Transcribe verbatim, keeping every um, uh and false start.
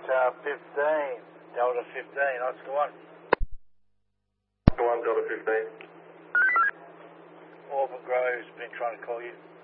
Tower fifteen, Delta fifteen, Oscar one. Oscar one, Delta fifteen. Auburn Grove's been trying to call you.